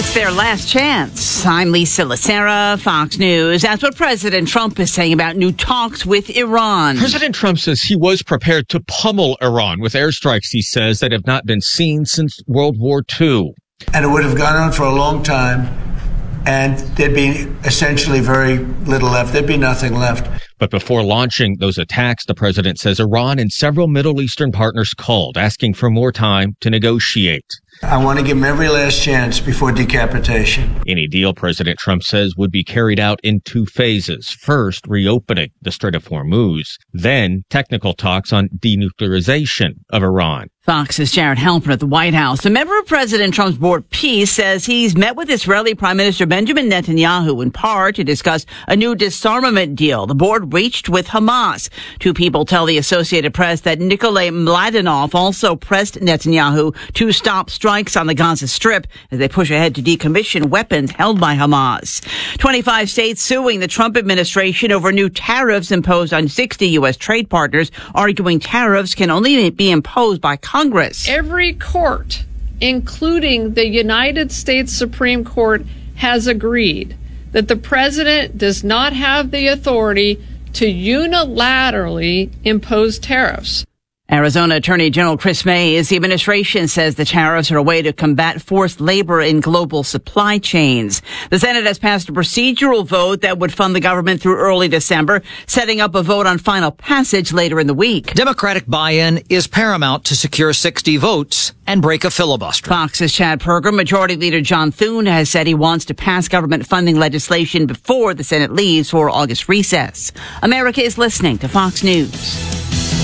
It's their last chance. I'm Lisa Lacera, Fox News. That's what President Trump is saying about new talks with Iran. President Trump says he was prepared to pummel Iran with airstrikes, he says, that have not been seen since World War II. And it would have gone on for a long time, and there'd be essentially very little left. There'd be nothing left. But before launching those attacks, the president says Iran and several Middle Eastern partners called, asking for more time to negotiate. I want to give them every last chance before decapitation. Any deal, President Trump says, would be carried out in two phases. First, reopening the Strait of Hormuz. Then, technical talks on denuclearization of Iran. Fox's Jared Halpern at the White House. A member of President Trump's board, Peace, says he's met with Israeli Prime Minister Benjamin Netanyahu in part to discuss a new disarmament deal the board reached with Hamas. Two people tell the Associated Press that Nikolay Mladenov also pressed Netanyahu to stop strikes on the Gaza Strip as they push ahead to decommission weapons held by Hamas. 25 states suing the Trump administration over new tariffs imposed on 60 U.S. trade partners, arguing tariffs can only be imposed by Congress. Every court, including the United States Supreme Court, has agreed that the president does not have the authority to unilaterally impose tariffs. Arizona Attorney General Chris Mays, the administration says the tariffs are a way to combat forced labor in global supply chains. The Senate has passed a procedural vote that would fund the government through early December, setting up a vote on final passage later in the week. Democratic buy-in is paramount to secure 60 votes and break a filibuster. Fox's Chad Pergram, Majority Leader John Thune has said he wants to pass government funding legislation before the Senate leaves for August recess. America is listening to Fox News.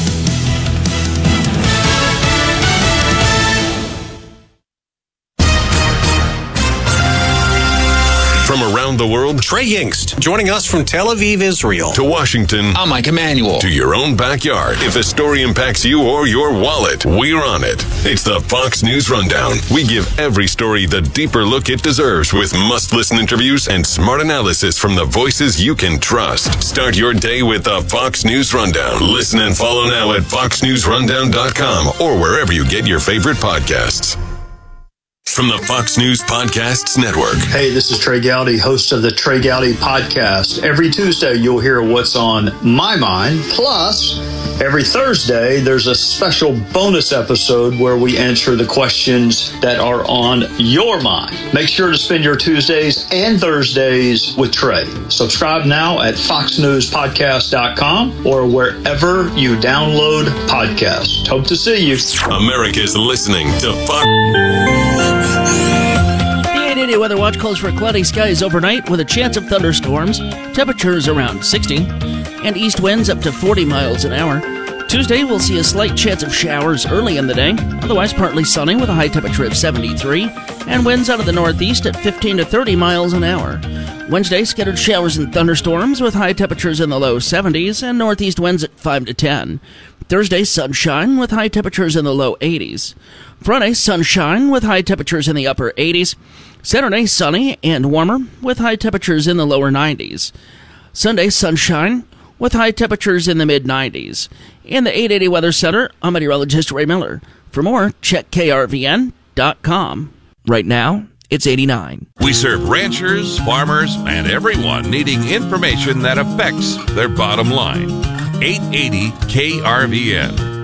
From around the world, Trey Yingst, joining us from Tel Aviv, Israel. To Washington. I'm Mike Emanuel. To your own backyard. If a story impacts you or your wallet, we're on it. It's the Fox News Rundown. We give every story the deeper look it deserves with must-listen interviews and smart analysis from the voices you can trust. Start your day with the Fox News Rundown. Listen and follow now at foxnewsrundown.com or wherever you get your favorite podcasts. From the Fox News Podcasts Network. Hey, this is Trey Gowdy, host of the Trey Gowdy Podcast. Every Tuesday, you'll hear what's on my mind. Plus, every Thursday, there's a special bonus episode where we answer the questions that are on your mind. Make sure to spend your Tuesdays and Thursdays with Trey. Subscribe now at foxnewspodcast.com or wherever you download podcasts. Hope to see you. America's listening to Fox. The 880 Weather Watch calls for cloudy skies overnight with a chance of thunderstorms. Temperatures around 60 and east winds up to 40 miles an hour. Tuesday, we'll see a slight chance of showers early in the day. Otherwise, partly sunny with a high temperature of 73 and winds out of the northeast at 15 to 30 miles an hour. Wednesday, scattered showers and thunderstorms with high temperatures in the low 70s and northeast winds at 5 to 10. Thursday, sunshine with high temperatures in the low 80s. Friday, sunshine with high temperatures in the upper 80s. Saturday, sunny and warmer with high temperatures in the lower 90s. Sunday, sunshine with high temperatures in the mid-90s. In the 880 Weather Center, I'm meteorologist Ray Miller. For more, check krvn.com. Right now, it's 89. We serve ranchers, farmers, and everyone needing information that affects their bottom line. 880 KRVN.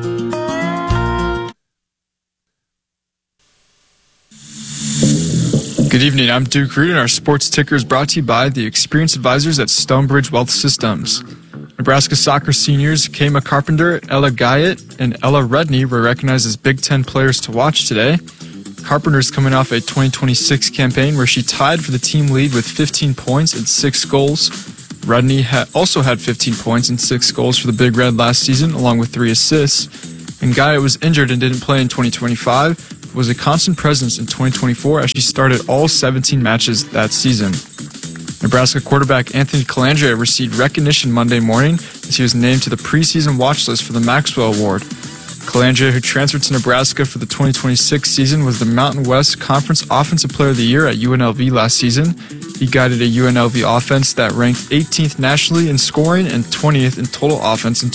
Good evening, I'm Duke Root, and our sports ticker is brought to you by the experienced advisors at Stonebridge Wealth Systems. Nebraska soccer seniors Kayma Carpenter, Ella Guyett, and Ella Rudney were recognized as Big Ten players to watch today. Carpenter is coming off a 2026 campaign where she tied for the team lead with 15 points and 6 goals. Rudney also had 15 points and 6 goals for the Big Red last season, along with 3 assists. And Guyett was injured and didn't play in 2025. Was a constant presence in 2024 as she started all 17 matches that season. Nebraska quarterback Anthony Colandrea received recognition Monday morning as he was named to the preseason watch list for the Maxwell Award. Colandrea, who transferred to Nebraska for the 2026 season, was the Mountain West Conference Offensive Player of the Year at UNLV last season. He guided a UNLV offense that ranked 18th nationally in scoring and 20th in total offense in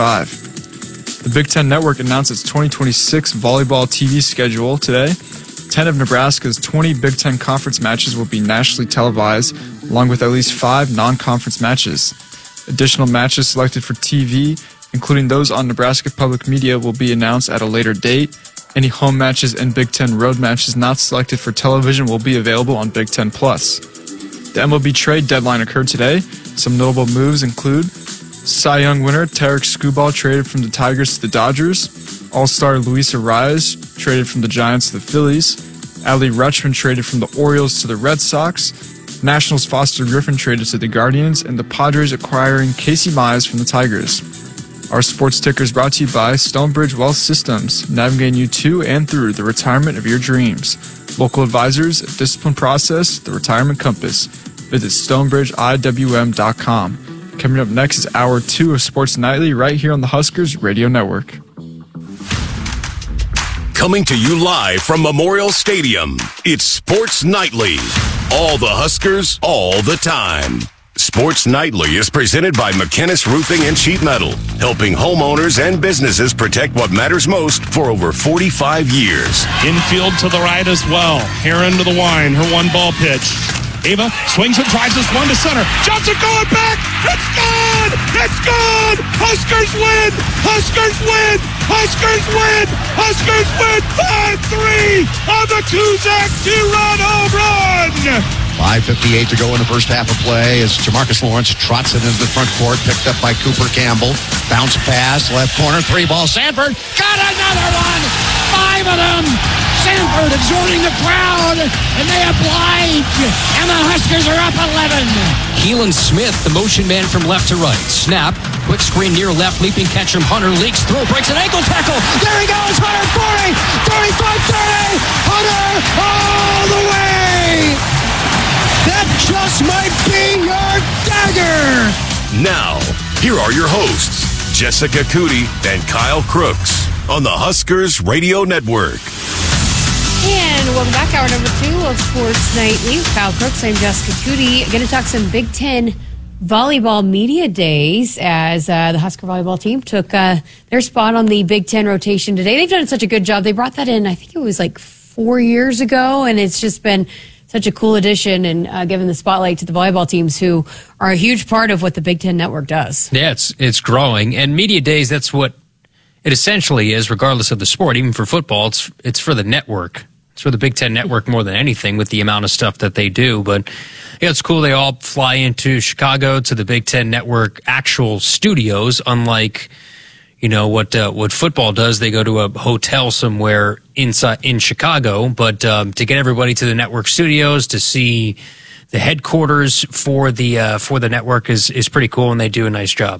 2025. The Big Ten Network announced its 2026 volleyball TV schedule today. 10 of Nebraska's 20 Big Ten Conference matches will be nationally televised, along with at least 5 non-conference matches. Additional matches selected for TV, including those on Nebraska Public Media, will be announced at a later date. Any home matches and Big Ten road matches not selected for television will be available on Big Ten Plus. The MLB trade deadline occurred today. Some notable moves include Cy Young winner Tarek Skubal traded from the Tigers to the Dodgers, All-Star Luis Arraez traded from the Giants to the Phillies, Adley Rutschman traded from the Orioles to the Red Sox, Nationals' Foster Griffin traded to the Guardians, and the Padres acquiring Casey Mize from the Tigers. Our sports ticker is brought to you by Stonebridge Wealth Systems, navigating you to and through the retirement of your dreams. Local advisors, a disciplined process, the retirement compass. Visit StonebridgeIWM.com. Coming up next is Hour 2 of Sports Nightly right here on the Huskers Radio Network. Coming to you live from Memorial Stadium, it's Sports Nightly. All the Huskers, all the time. Sports Nightly is presented by McKinnis Roofing and Sheet Metal, helping homeowners and businesses protect what matters most for over 45 years. Infield to the right as well. Heron to the line, her 1-ball pitch. Ava swings and drives this one to center. Johnson going back. It's good! It's good! Huskers win! Huskers win! Huskers win! Huskers win! 5-3 on the Kuzak 2-run home run! 5:58 to go in the first half of play as Jamarcus Lawrence trots it into the front court, picked up by Cooper Campbell. Bounce pass, left corner, 3-ball. Sanford got another one! 5 of them! Sanford exhorting the crowd, and they oblige, and the Huskers are up 11. Keelan Smith, the motion man from left to right. Snap, quick screen near left, leaping catch from Hunter, leaks through, breaks an ankle tackle. There he goes, Hunter, 40, 35-30, Hunter all the way! That just might be your dagger! Now, here are your hosts, Jessica Cootie and Kyle Crooks on the Huskers Radio Network. And welcome back, hour number 2 of Sports Nightly. Kyle Crooks, I'm Jessica Cootie. Going to talk some Big Ten volleyball media days as the Husker volleyball team took their spot on the Big Ten rotation today. They've done such a good job. They brought that in, I think it was like 4 years ago, and it's just been such a cool addition and given the spotlight to the volleyball teams who are a huge part of what the Big Ten Network does. Yeah, it's growing. And media days, that's what it essentially is, regardless of the sport. Even for football, it's for the network. It's for the Big Ten Network more than anything with the amount of stuff that they do. But yeah, it's cool. They all fly into Chicago to the Big Ten Network actual studios, unlike, you know, what football does. They go to a hotel somewhere in Chicago. But to get everybody to the network studios to see the headquarters for the network is pretty cool, and they do a nice job.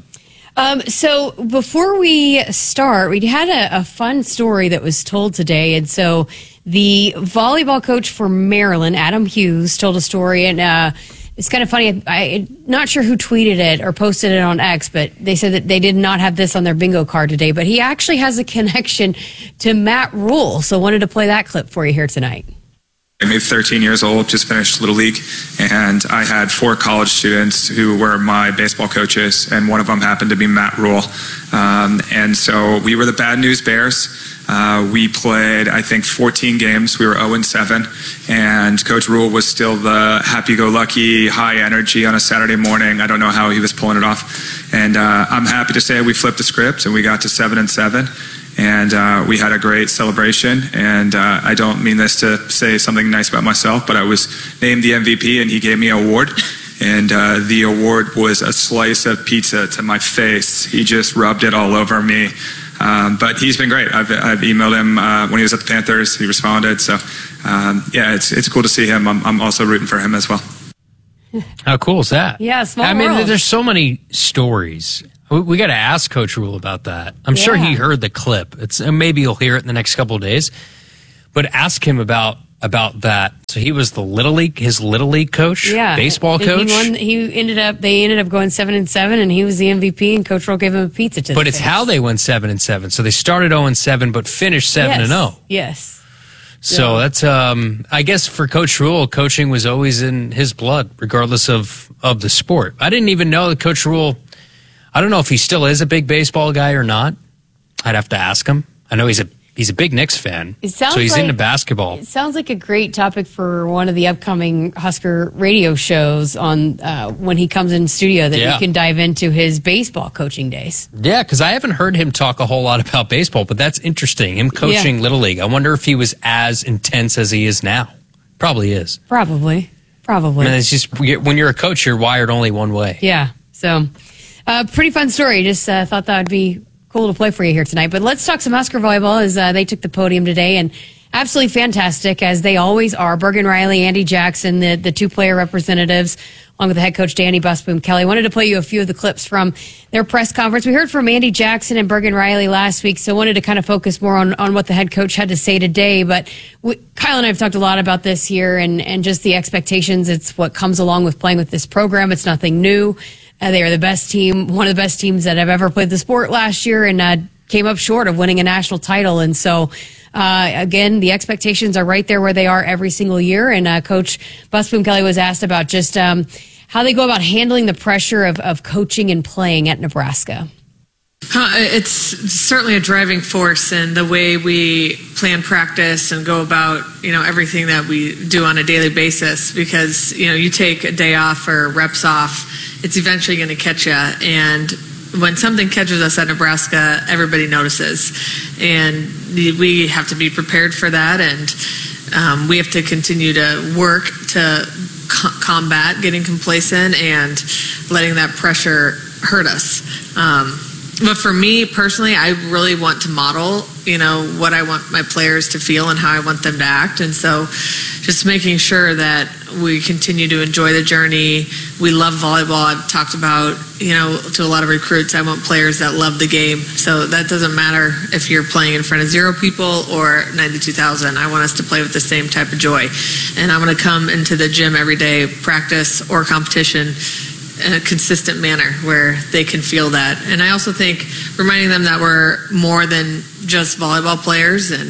So before we start, we had a fun story that was told today. And so the volleyball coach for Maryland, Adam Hughes, told a story. And it's kind of funny. I'm not sure who tweeted it or posted it on X, but they said that they did not have this on their bingo card today. But he actually has a connection to Matt Rhule. So wanted to play that clip for you here tonight. I'm 13 years old, just finished Little League, and I had 4 college students who were my baseball coaches, and one of them happened to be Matt Rhule. And so we were the Bad News Bears. We played, I think, 14 games. We were 0-7, and Coach Rhule was still the happy-go-lucky, high energy on a Saturday morning. I don't know how he was pulling it off. And I'm happy to say we flipped the script, and we got to 7-7. And we had a great celebration, and I don't mean this to say something nice about myself, but I was named the MVP, and he gave me an award, and the award was a slice of pizza to my face. He just rubbed it all over me, but he's been great. I've emailed him when he was at the Panthers. He responded, so yeah, it's cool to see him. I'm also rooting for him as well. How cool is that? Yeah, small world. I mean, there's so many stories. We got to ask Coach Rhule about that. I'm sure he heard the clip. Maybe you'll hear it in the next couple of days. But ask him about that. So he was his Little League coach, baseball coach. They ended up going 7-7, and he was the MVP. And Coach Rhule gave him a pizza to. But it's how they went 7-7. So they started 0-7, but finished 7-0. Yes. So that's I guess for Coach Rhule, coaching was always in his blood, regardless of the sport. I didn't even know that Coach Rhule. I don't know if he still is a big baseball guy or not. I'd have to ask him. I know he's a he's a big Knicks fan. So he's into basketball. It sounds like a great topic for one of the upcoming Husker radio shows on when he comes in studio that you can dive into his baseball coaching days. Yeah, because I haven't heard him talk a whole lot about baseball, but that's interesting. Him coaching Little League. I wonder if he was as intense as he is now. Probably is. Probably. I mean, it's just when you're a coach, you're wired only one way. Yeah. So, pretty fun story. Just thought that would be cool to play for you here tonight. But let's talk some Husker volleyball as they took the podium today, and absolutely fantastic as they always are. Bergen Riley, Andy Jackson, the two-player representatives, along with the head coach Danny Busboom Kelly. Wanted to play you a few of the clips from their press conference. We heard from Andy Jackson and Bergen Riley last week, so wanted to kind of focus more on what the head coach had to say today. But Kyle and I have talked a lot about this here and just the expectations. It's what comes along with playing with this program. It's nothing new. They are the best team, one of the best teams that have ever played the sport last year, and came up short of winning a national title. And so, again, the expectations are right there where they are every single year. And Coach Busboom Kelly was asked about just how they go about handling the pressure of coaching and playing at Nebraska. It's certainly a driving force in the way we plan practice and go about, everything that we do on a daily basis, because, you take a day off or reps off, it's eventually going to catch you. And when something catches us at Nebraska, everybody notices. And we have to be prepared for that. And we have to continue to work to combat getting complacent and letting that pressure hurt us. But for me personally, I really want to model, what I want my players to feel and how I want them to act. And so just making sure that we continue to enjoy the journey. We love volleyball. I've talked about, to a lot of recruits, I want players that love the game. So that doesn't matter if you're playing in front of 0 people or 92,000. I want us to play with the same type of joy. And I'm going to come into the gym every day, practice or competition, in a consistent manner where they can feel that. And I also think reminding them that we're more than just volleyball players and,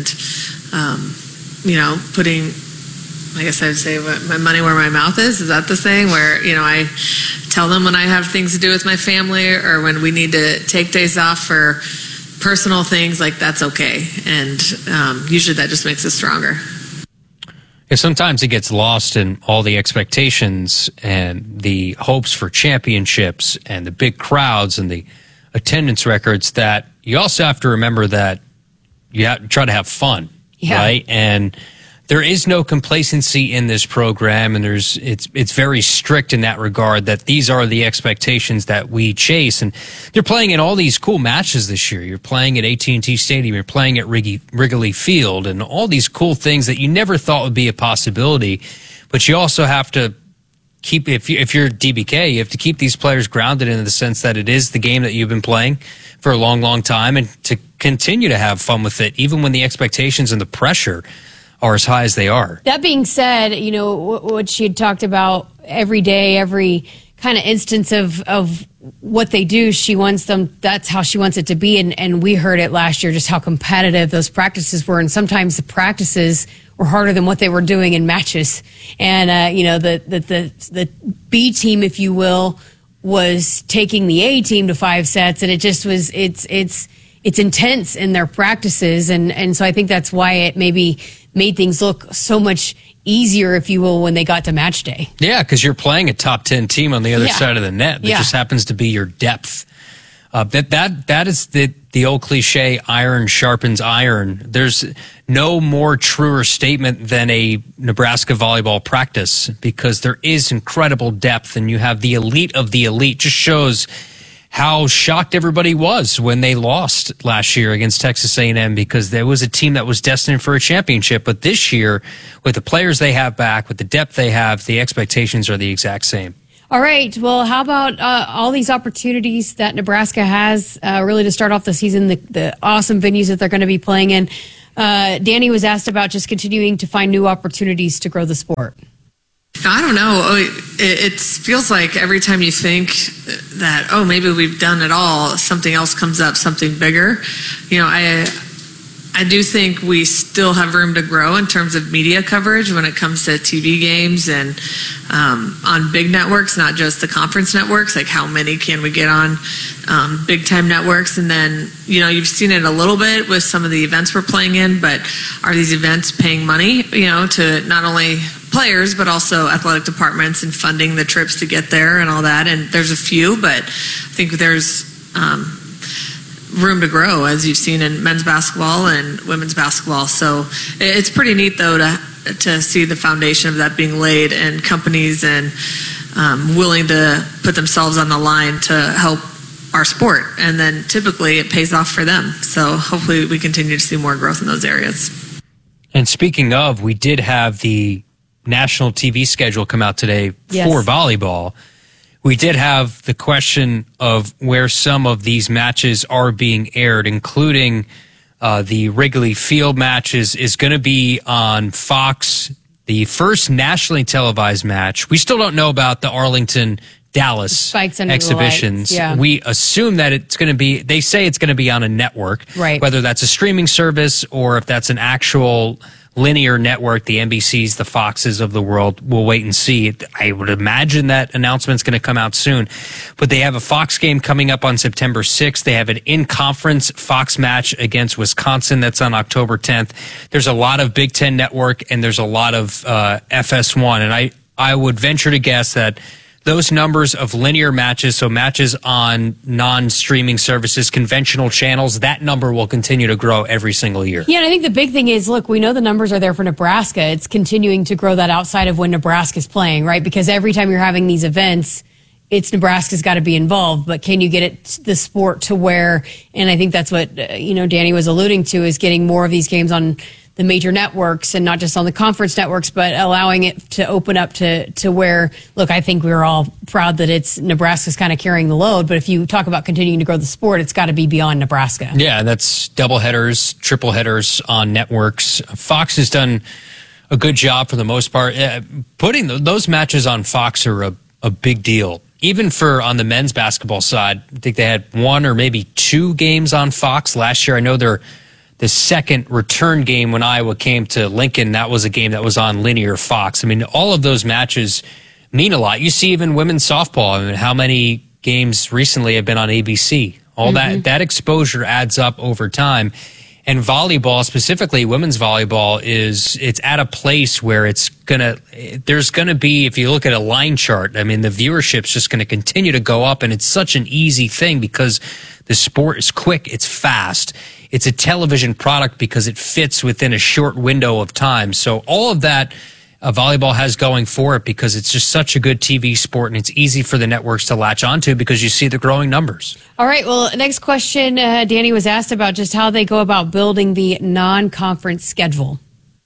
putting, I guess I would say, my money where my mouth is. Is that the saying? Where, I tell them when I have things to do with my family or when we need to take days off for personal things, like that's okay. And usually that just makes us stronger. Yeah, sometimes it gets lost in all the expectations and the hopes for championships and the big crowds and the attendance records, that you also have to remember that you have to try to have fun, right? And there is no complacency in this program, and it's very strict in that regard, that these are the expectations that we chase. And you're playing in all these cool matches this year. You're playing at AT&T Stadium. You're playing at Wrigley Field, and all these cool things that you never thought would be a possibility. But you also have to keep, if you're DBK, you have to keep these players grounded in the sense that it is the game that you've been playing for a long, long time, and to continue to have fun with it, even when the expectations and the pressure are as high as they are. That being said, what she had talked about every day, every kind of instance of what they do, she wants them, that's how she wants it to be. And we heard it last year, just how competitive those practices were. And sometimes the practices were harder than what they were doing in matches. And, the B team, if you will, was taking the A team to 5 sets, and it just was, it's intense in their practices. And so I think that's why it maybe made things look so much easier, if you will, when they got to match day. Yeah, because you're playing a top 10 team on the other side of the net. That just happens to be your depth. That is the old cliche, iron sharpens iron. There's no more truer statement than a Nebraska volleyball practice, because there is incredible depth, and you have the elite of the elite. Just shows how shocked everybody was when they lost last year against Texas A&M, because there was a team that was destined for a championship. But this year, with the players they have back, with the depth they have, the expectations are the exact same. All right. Well, how about all these opportunities that Nebraska has really to start off the season, the awesome venues that they're going to be playing in? Danny was asked about just continuing to find new opportunities to grow the sport. I don't know. It feels like every time you think that, maybe we've done it all, something else comes up, something bigger. I I do think we still have room to grow in terms of media coverage when it comes to TV games and on big networks, not just the conference networks. Like, how many can we get on big time networks? And then, you've seen it a little bit with some of the events we're playing in, but are these events paying money, to not only players, but also athletic departments and funding the trips to get there and all that? And there's a few, but I think there's room to grow, as you've seen in men's basketball and women's basketball. So it's pretty neat, though, to see the foundation of that being laid, and companies and willing to put themselves on the line to help our sport. And then typically it pays off for them. So hopefully we continue to see more growth in those areas. And speaking of, we did have the national TV schedule come out today for volleyball. We did have the question of where some of these matches are being aired, including the Wrigley Field matches is going to be on Fox, the first nationally televised match. We still don't know about the Arlington-Dallas exhibitions. Yeah. We assume that it's going to be, they say it's going to be on a network, right? Whether that's a streaming service or if that's an actual linear network, the NBCs, the Foxes of the world. We'll wait and see. I would imagine that announcement's going to come out soon. But they have a Fox game coming up on September 6th. They have an in-conference Fox match against Wisconsin that's on October 10th. There's a lot of Big Ten Network and there's a lot of FS1. And I would venture to guess that those numbers of linear matches, so matches on non-streaming services, conventional channels, that number will continue to grow every single year. Yeah, and I think the big thing is, look, we know the numbers are there for Nebraska. It's continuing to grow that outside of when Nebraska's playing, right? Because every time you're having these events, it's Nebraska's got to be involved. But can you get it, the sport, to where, and I think that's what, Danny was alluding to, is getting more of these games on the major networks and not just on the conference networks, but allowing it to open up to where, look, I think we're all proud that it's Nebraska's kind of carrying the load. But if you talk about continuing to grow the sport, it's got to be beyond Nebraska. Yeah, that's double headers, triple headers on networks. Fox has done a good job for the most part. Putting those matches on Fox are a big deal. Even for on the men's basketball side, I think they had one or maybe two games on Fox last year. I know the second return game when Iowa came to Lincoln, that was a game that was on linear Fox. I mean, all of those matches mean a lot. You see even women's softball, I mean, how many games recently have been on ABC? All that exposure adds up over time. And volleyball, specifically women's volleyball, it's at a place where there's gonna be, if you look at a line chart, I mean, the viewership's just gonna continue to go up, and it's such an easy thing because the sport is quick, it's fast. It's a television product because it fits within a short window of time. So all of that volleyball has going for it because it's just such a good TV sport, and it's easy for the networks to latch onto because you see the growing numbers. All right. Well, next question, Danny was asked about just how they go about building the non-conference schedule.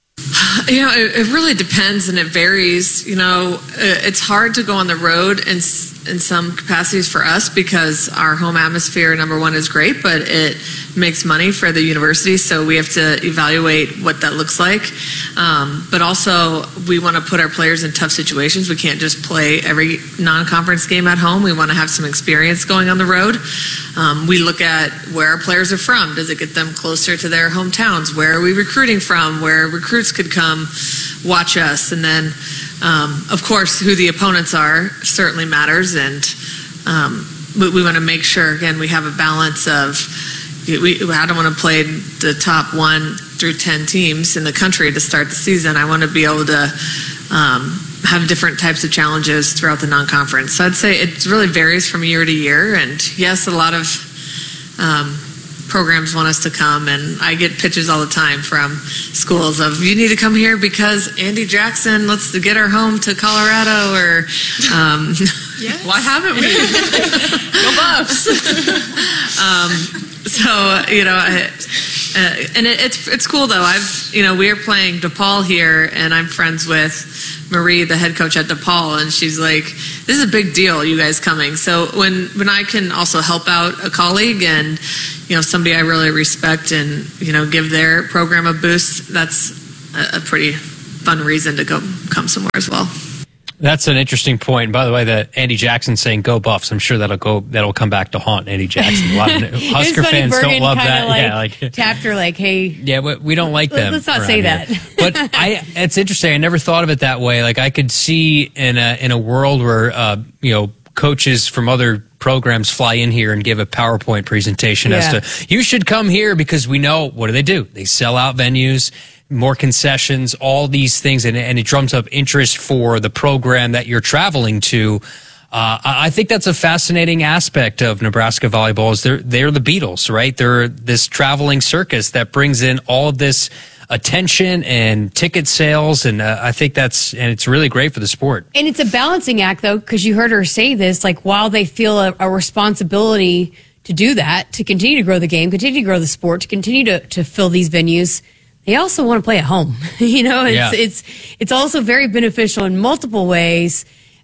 It really depends and it varies. It's hard to go on the road in some capacities for us because our home atmosphere, number one, is great, but it makes money for the university, so we have to evaluate what that looks like. But also, we want to put our players in tough situations. We can't just play every non-conference game at home. We want to have some experience going on the road. We look at where our players are from. Does it get them closer to their hometowns? Where are we recruiting from? Where recruits could come watch us? And then, of course, who the opponents are certainly matters. And we want to make sure, again, we have a balance of, I don't want to play the top 1 through 10 teams in the country to start the season. I want to be able to have different types of challenges throughout the non-conference. So I'd say it really varies from year to year. And yes, a lot of programs want us to come, and I get pitches all the time from schools of, you need to come here because Andy Jackson, let's get her home to Colorado, or yes. Why haven't we? Go Buffs. And it's cool though. We are playing DePaul here, and I'm friends with Marie, the head coach at DePaul, and she's like, this is a big deal, you guys coming. So when I can also help out a colleague and, somebody I really respect and, give their program a boost, that's a pretty fun reason to come somewhere as well. That's an interesting point. By the way, that Andy Jackson saying "Go Buffs," I'm sure that'll come back to haunt Andy Jackson. A lot of Husker fans Bergen don't love that. Tapped her like, "Hey, yeah, but we don't like them." Let's not say that. But it's interesting. I never thought of it that way. Like I could see in a world where coaches from other programs fly in here and give a PowerPoint presentation as to you should come here because we know what do? They sell out venues. More concessions, all these things, and it drums up interest for the program that you're traveling to. I think that's a fascinating aspect of Nebraska volleyball. Is they're the Beatles, right? They're this traveling circus that brings in all of this attention and ticket sales, and I think it's really great for the sport. And it's a balancing act, though, because you heard her say this. Like while they feel a responsibility to do that, to continue to grow the game, continue to grow the sport, to continue to fill these venues. They also want to play at home. It's also very beneficial in multiple ways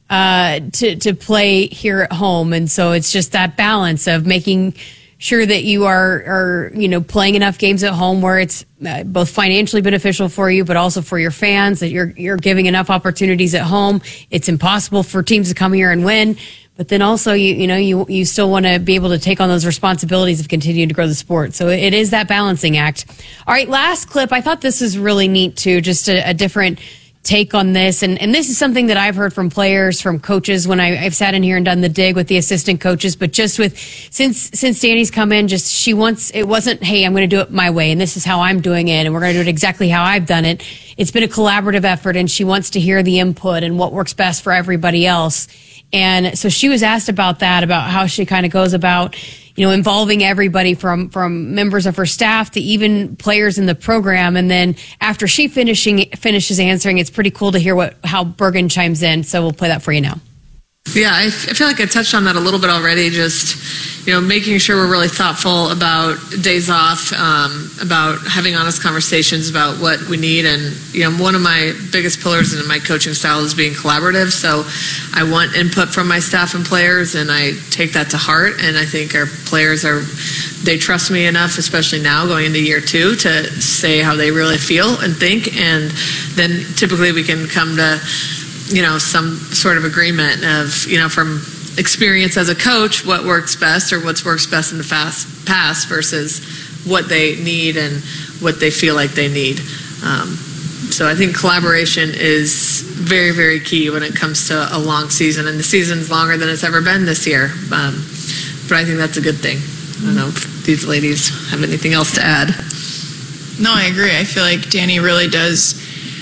to play here at home. And so it's just that balance of making sure that you are playing enough games at home where it's both financially beneficial for you, but also for your fans, that you're giving enough opportunities at home. It's impossible for teams to come here and win. But then also, you still want to be able to take on those responsibilities of continuing to grow the sport. So it is that balancing act. All right, last clip. I thought this is really neat, too, just a different take on this. And this is something that I've heard from players, from coaches when I've sat in here and done the dig with the assistant coaches. But just since Danny's come in, it wasn't, hey, I'm going to do it my way, and this is how I'm doing it, and we're going to do it exactly how I've done it. It's been a collaborative effort, and she wants to hear the input and what works best for everybody else. And so she was asked about that, about how she kind of goes about, involving everybody from members of her staff to even players in the program. And then after she finishes answering, it's pretty cool to hear how Bergen chimes in. So we'll play that for you now. Yeah, I feel like I touched on that a little bit already, just, making sure we're really thoughtful about days off, about having honest conversations about what we need. And, one of my biggest pillars in my coaching style is being collaborative. So I want input from my staff and players, and I take that to heart. And I think our players they trust me enough, especially now going into year 2, to say how they really feel and think. And then typically we can come to some sort of agreement of, from experience as a coach, what works best or what's works best in the past versus what they need and what they feel like they need. So I think collaboration is very, very key when it comes to a long season, and the season's longer than it's ever been this year. But I think that's a good thing. I don't know if these ladies have anything else to add. No, I agree. I feel like Danny really does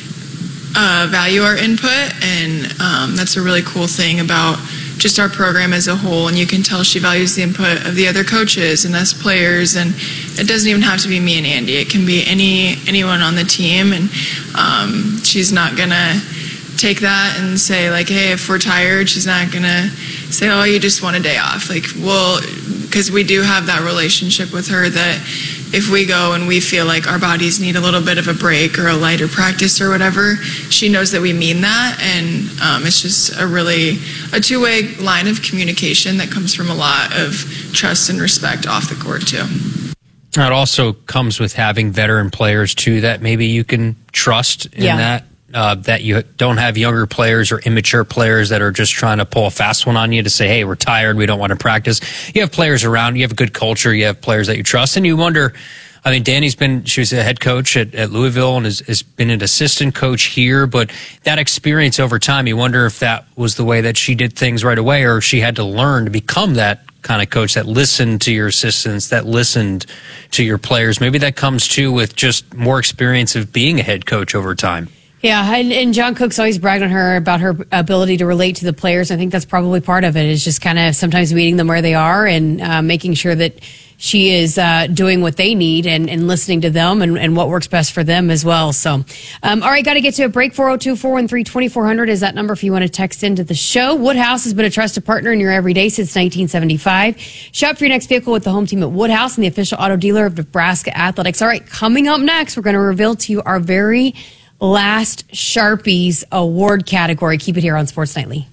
value our input, and that's a really cool thing about just our program as a whole. And you can tell she values the input of the other coaches and us players, and it doesn't even have to be me and Andy. It can be anyone on the team, and she's not gonna take that and say like, hey, if we're tired, she's not gonna say, oh, you just want a day off. Like, well, because we do have that relationship with her that if we go and we feel like our bodies need a little bit of a break or a lighter practice or whatever, she knows that we mean that. And it's just a two-way line of communication that comes from a lot of trust and respect off the court too. It also comes with having veteran players too that maybe you can trust in that you don't have younger players or immature players that are just trying to pull a fast one on you to say, hey, we're tired, we don't want to practice. You have players around, you have a good culture, you have players that you trust, and you wonder, I mean, she was a head coach at Louisville and has been an assistant coach here, but that experience over time, you wonder if that was the way that she did things right away, or she had to learn to become that kind of coach that listened to your assistants, that listened to your players. Maybe that comes too with just more experience of being a head coach over time. Yeah, and John Cook's always bragged on her about her ability to relate to the players. I think that's probably part of it, is just kind of sometimes meeting them where they are and making sure that she is doing what they need and listening to them and what works best for them as well. So, all right, got to get to a break. 402-413-2400 is that number if you want to text into the show. Woodhouse has been a trusted partner in your everyday since 1975. Shop for your next vehicle with the home team at Woodhouse and the official auto dealer of Nebraska Athletics. All right, coming up next, we're going to reveal to you our very last Sharpies award category. Keep it here on Sports Nightly.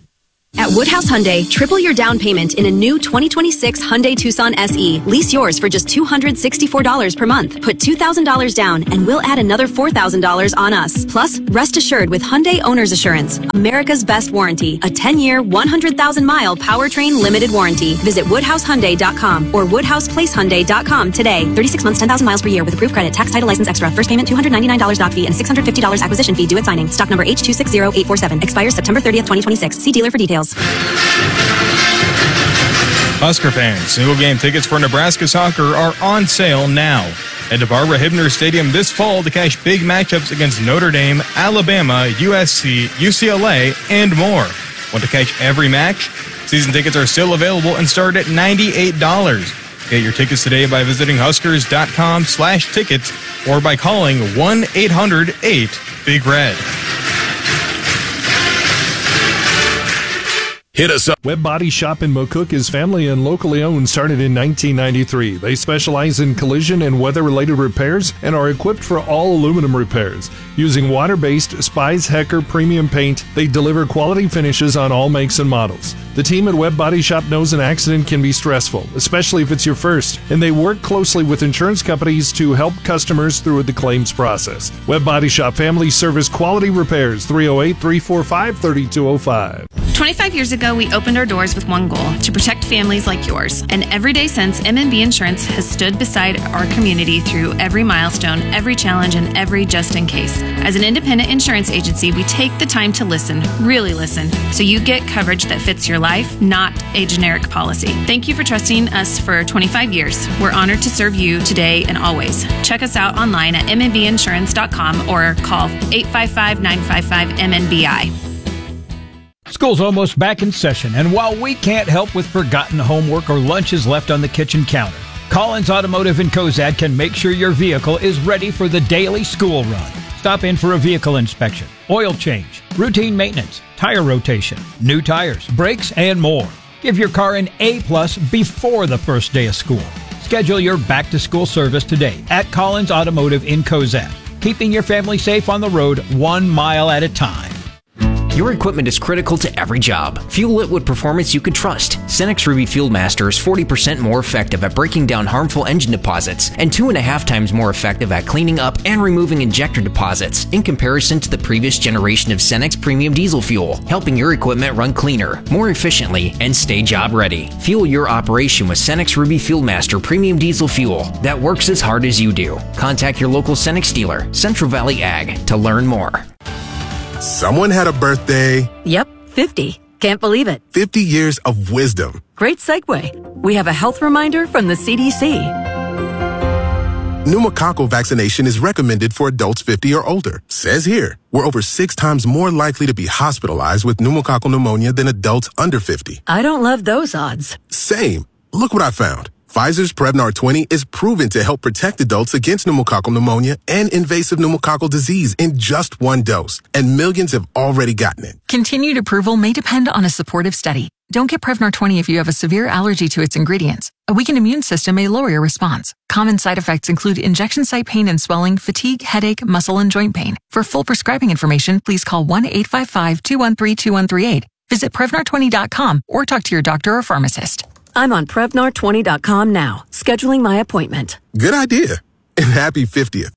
At Woodhouse Hyundai, triple your down payment in a new 2026 Hyundai Tucson SE. Lease yours for just $264 per month. Put $2,000 down and we'll add another $4,000 on us. Plus, rest assured with Hyundai Owner's Assurance, America's best warranty. A 10-year, 100,000-mile powertrain limited warranty. Visit WoodhouseHyundai.com or WoodhousePlaceHyundai.com today. 36 months, 10,000 miles per year with approved credit, tax, title, license extra. First payment $299 doc fee and $650 acquisition fee due at signing. Stock number H260847. Expires September 30th, 2026. See dealer for details. Husker fans, single game tickets for Nebraska soccer are on sale now. Head to Barbara Hibner Stadium this fall to cash big matchups against Notre Dame, Alabama, USC, UCLA, and more. Want to catch every match? Season tickets are still available and start at $98. Get your tickets today by visiting Huskers.com/tickets or by calling 1-800-8-BIG-RED. Hit us up. Webb Body Shop in McCook is family and locally owned, started in 1993. They specialize in collision and weather-related repairs and are equipped for all aluminum repairs. Using water-based Spies Hecker premium paint, they deliver quality finishes on all makes and models. The team at Webb Body Shop knows an accident can be stressful, especially if it's your first, and they work closely with insurance companies to help customers through the claims process. Webb Body Shop Family Service Quality Repairs, 308-345-3205. 25 years ago, we opened our doors with one goal, to protect families like yours. And every day since, MNB Insurance has stood beside our community through every milestone, every challenge, and every just in case. As an independent insurance agency, we take the time to listen, really listen, so you get coverage that fits your life, not a generic policy. Thank you for trusting us for 25 years. We're honored to serve you today and always. Check us out online at mnbinsurance.com or call 855-955-MNBI. School's almost back in session, and while we can't help with forgotten homework or lunches left on the kitchen counter, Collins Automotive in Cozad can make sure your vehicle is ready for the daily school run. Stop in for a vehicle inspection, oil change, routine maintenance, tire rotation, new tires, brakes, and more. Give your car an A+ before the first day of school. Schedule your back-to-school service today at Collins Automotive in Cozad, keeping your family safe on the road 1 mile at a time. Your equipment is critical to every job. Fuel it with performance you can trust. Cenex Ruby Fuel Master is 40% more effective at breaking down harmful engine deposits and 2.5 times more effective at cleaning up and removing injector deposits in comparison to the previous generation of Cenex Premium Diesel Fuel, helping your equipment run cleaner, more efficiently, and stay job ready. Fuel your operation with Cenex Ruby Fuel Master Premium Diesel Fuel that works as hard as you do. Contact your local Cenex dealer, Central Valley Ag, to learn more. Someone had a birthday. Yep, 50. Can't believe it. 50 years of wisdom. Great segue. We have a health reminder from the CDC. Pneumococcal vaccination is recommended for adults 50 or older. Says here, we're over 6 times more likely to be hospitalized with pneumococcal pneumonia than adults under 50. I don't love those odds. Same. Look what I found. Pfizer's Prevnar 20 is proven to help protect adults against pneumococcal pneumonia and invasive pneumococcal disease in just 1 dose, and millions have already gotten it. Continued approval may depend on a supportive study. Don't get Prevnar 20 if you have a severe allergy to its ingredients. A weakened immune system may lower your response. Common side effects include injection site pain and swelling, fatigue, headache, muscle, and joint pain. For full prescribing information, please call 1-855-213-2138. Visit Prevnar20.com or talk to your doctor or pharmacist. I'm on Prevnar20.com now, scheduling my appointment. Good idea. And happy 50th.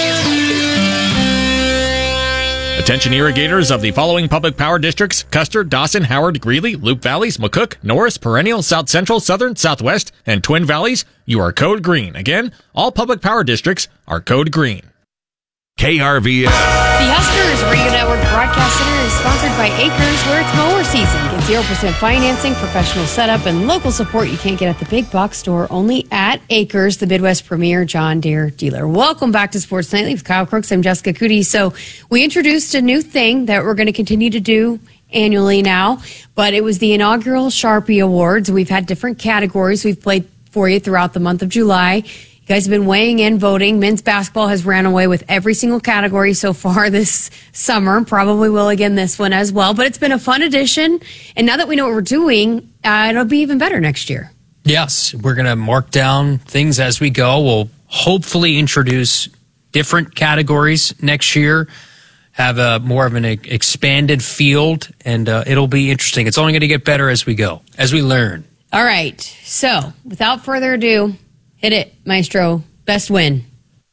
Attention irrigators of the following public power districts: Custer, Dawson, Howard, Greeley, Loup Valleys, McCook, Norris, Perennial, South Central, Southern, Southwest, and Twin Valleys. You are code green. Again, all public power districts are code green. KRVL. The Huskers Radio Network Broadcast Center is sponsored by Acres, where it's mower season. Get 0% financing, professional setup, and local support you can't get at the big box store, only at Acres, the Midwest premier John Deere dealer. Welcome back to Sports Nightly with Kyle Crooks. I'm Jessica Cootie. So we introduced a new thing that we're going to continue to do annually now, but it was the inaugural Sharpie Awards. We've had different categories we've played for you throughout the month of July. You guys have been weighing in, voting. Men's basketball has ran away with every single category so far this summer. Probably will again this one as well. But it's been a fun edition. And now that we know what we're doing, it'll be even better next year. Yes, we're going to mark down things as we go. We'll hopefully introduce different categories next year. have more of an expanded field, and it'll be interesting. It's only going to get better as we go, as we learn. All right. So, without further ado, hit it, Maestro. Best win.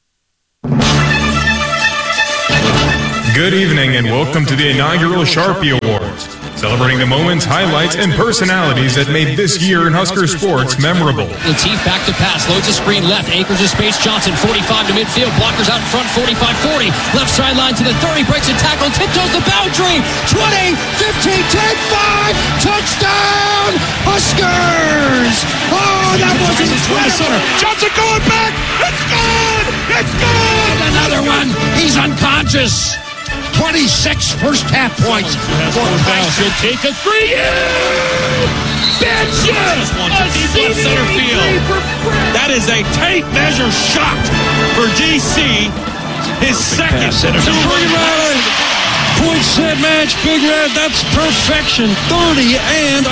Good evening and welcome to the inaugural Sharpie Awards, celebrating the moments, highlights, and personalities that made this year in Husker sports memorable. Latif back to pass, loads a screen left, anchors a space, Johnson 45 to midfield, blockers out in front, 45-40, left sideline to the 30, breaks a tackle, tiptoes the boundary, 20, 15, 10, 5, touchdown, Huskers! Oh, that was incredible! Johnson going back, it's good! It's good! And another one, he's unconscious. 26 first-half points. He'll take a three. Benches! Deep left center field. That is a tape measure shot for DC. His second. Point set match, Big Red. That's perfection. 30-0.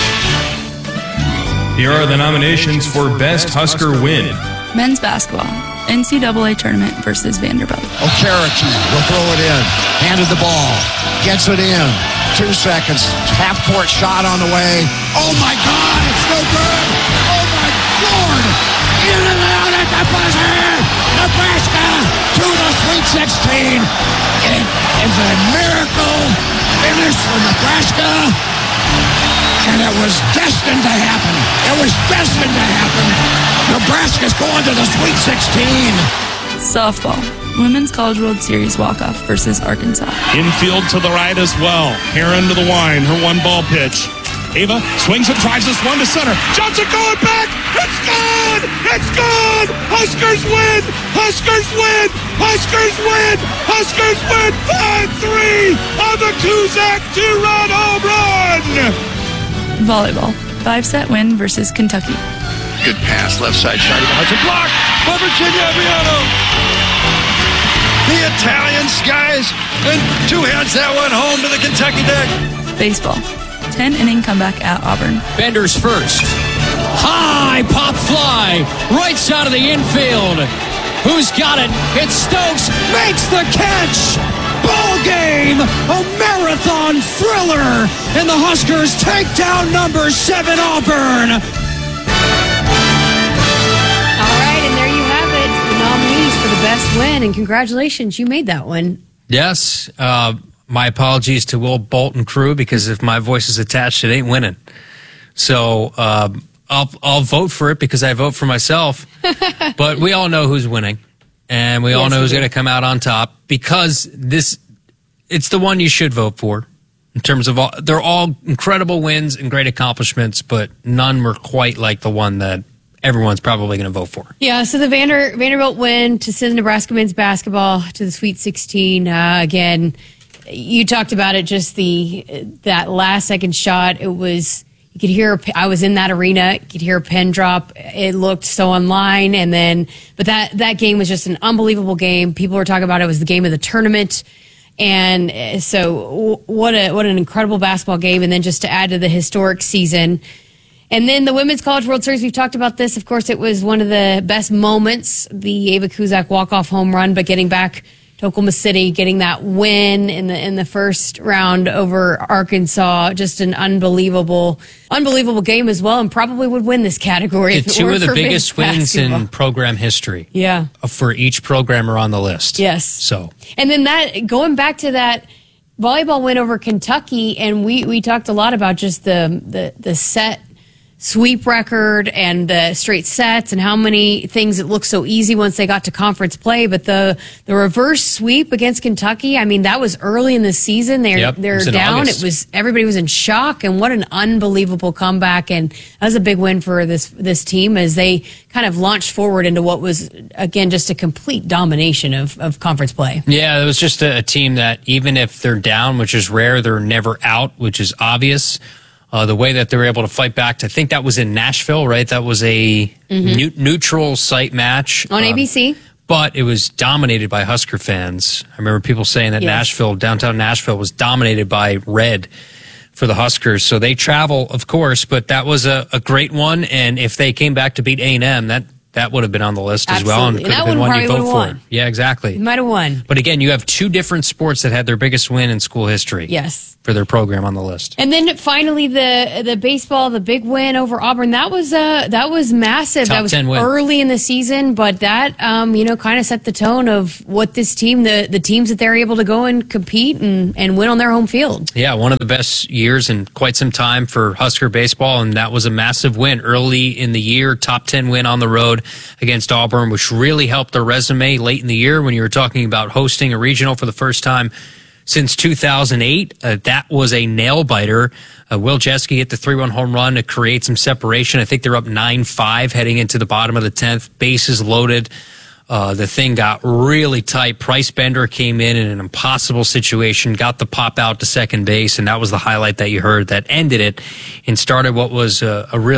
Here are the nominations for Best Husker Win. Men's basketball. NCAA tournament versus Vanderbilt. Okereke will throw it in. Handed the ball. Gets it in. 2 seconds. Half-court shot on the way. Oh, my God. It's no good. Oh, my Lord. In and out at the buzzer. Nebraska to the Sweet 16. It is a miracle finish for Nebraska. And it was destined to happen. It was destined to happen. Nebraska's going to the Sweet 16. Softball. Women's College World Series walk-off versus Arkansas. Infield to the right as well. Heron to the wine. Her 1-ball pitch. Ava swings and drives this one to center. Johnson going back. It's good. It's good. Huskers win. Huskers win. Huskers win. Huskers win. 5-3 on the Kuzak 2-run home run. Volleyball. 5-set win versus Kentucky. Good pass, left side shot. It's a block by Virginia Adriano. The Italian skies and 2 heads that one home to the Kentucky deck. Baseball. 10-inning comeback at Auburn. Bender's first. High pop fly. Right side of the infield. Who's got it? It's Stokes. Makes the catch. Ball game. A marathon thriller. And the Huskers take down number 7 Auburn. For the best win, and congratulations, you made that one. Yes. My apologies to Will Bolton crew, because if my voice is attached, it ain't winning. So I'll vote for it because I vote for myself. But we all know who's winning, and we all know who's going to come out on top, because it's the one you should vote for. In terms of they're all incredible wins and great accomplishments, but none were quite like the one that everyone's probably going to vote for. Yeah, so the Vanderbilt win to send Nebraska men's basketball to the Sweet 16. Again, you talked about it, just that last second shot. It was, you could hear, I was in that arena, you could hear a pin drop. It looked so online, but that game was just an unbelievable game. People were talking about it was the game of the tournament. And so what an incredible basketball game. And then just to add to the historic season. And then the Women's College World Series, we've talked about this. Of course, it was one of the best moments, the Ava Kuzak walk-off home run, but getting back to Oklahoma City, getting that win in the first round over Arkansas, just an unbelievable game as well, and probably would win this category. Two of the biggest wins in program history. Yeah. For each programmer on the list. Yes. So. And then going back to that volleyball win over Kentucky, and we talked a lot about just the set sweep record and the straight sets and how many things it looked so easy once they got to conference play. But the reverse sweep against Kentucky, I mean, that was early in the season. They're down. Everybody was in shock, and what an unbelievable comeback. And that was a big win for this team as they kind of launched forward into what was, again, just a complete domination of conference play. Yeah, it was just a team that even if they're down, which is rare, they're never out, which is obvious. The way that they were able to fight back, I think that was in Nashville, right? That was a neutral site match. On ABC. But it was dominated by Husker fans. I remember people saying that downtown Nashville was dominated by red for the Huskers. So they travel, of course, but that was a great one. And if they came back to beat A&M, that That would have been on the list as well, and Absolutely. could have That been one one you probably vote would've for. won. Yeah, exactly. You might have won. But again, you have two different sports that had their biggest win in school history. Yes. For their program on the list. And then finally, the baseball, the big win over Auburn. That was massive. Top that was 10 win. early in the season, but that kind of set the tone of what this team, the teams that they're able to go and compete and win on their home field. Yeah, one of the best years in quite some time for Husker baseball, and that was a massive win early in the year. Top 10 win on the road against Auburn, which really helped their resume late in the year when you were talking about hosting a regional for the first time since 2008. That was a nail-biter. Will Jeske hit the 3-run home run to create some separation. I think they're up 9-5 heading into the bottom of the 10th. Bases loaded. The thing got really tight. Price Bender came in an impossible situation, got the pop out to second base, and that was the highlight that you heard that ended it and started what was a real